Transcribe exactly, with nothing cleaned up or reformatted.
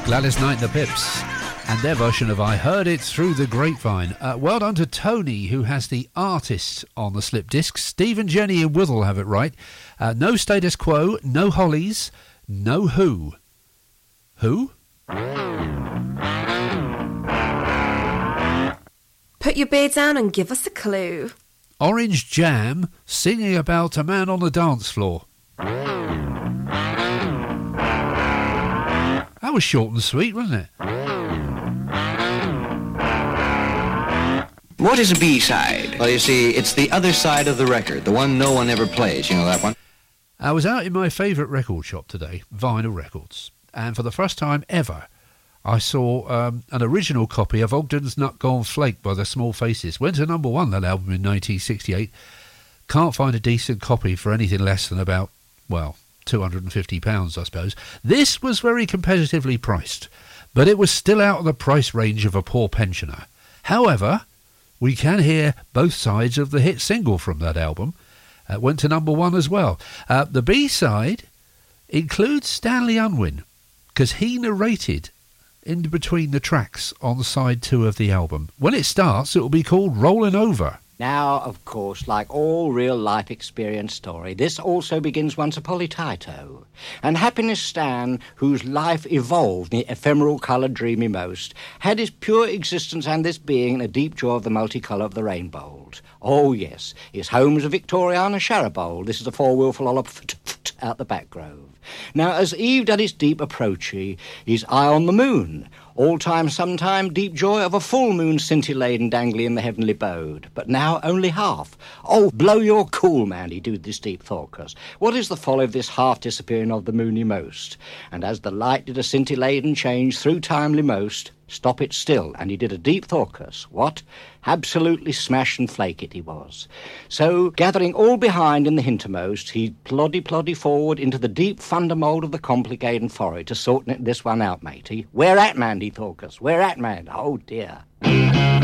Gladys Knight and the Pips, and their version of I Heard It Through the Grapevine. Uh, well done to Tony, who has the artist on the slip disc. Steve and Jenny and Withel have it right. Uh, no Status Quo, no Hollies, no Who. Who? Put your beer down and give us a clue. Orange Jam singing about a man on the dance floor. That was short and sweet, wasn't it? What is a B-side? Well, you see, it's the other side of the record, the one no one ever plays. You know that one? I was out in my favourite record shop today, Vinyl Records, and for the first time ever, I saw um, an original copy of Ogden's Nut Gone Flake by the Small Faces. Went to number one, that album, in nineteen sixty-eight. Can't find a decent copy for anything less than about, well, two hundred fifty pounds, I suppose. This was very competitively priced, but it was still out of the price range of a poor pensioner. However, we can hear both sides of the hit single from that album. It went to number one as well. Uh, the B-side includes Stanley Unwin, because he narrated in between the tracks on side two of the album. When it starts, it will be called Rollin' Over. Now, of course, like all real-life experience story, this also begins once upon a Tito. And Happiness Stan, whose life evolved in the ephemeral coloured dreamy most, had his pure existence and this being in a deep joy of the multicolour of the rainbow. Oh, yes, his home was a Victoriana Sharabold. This is a four-wheel full of out the back grove. Now, as eve did its deep approachy, his eye on the moon, all time, sometime, deep joy of a full moon scintillated and dangling in the heavenly bode. But now only half. Oh, blow your cool, man, he do this deep thought, cause what is the folly of this half disappearing of the moony most? And as the light did a scintillate and change through timely most, stop it still, and he did a deep thorcus. What? Absolutely smash and flake it he was. So, gathering all behind in the hintermost, he ploddy ploddy forward into the deep thundermold of the complicated forehead to sort this one out, matey. Where at, man, he thorcus? Where at, man? Oh, dear.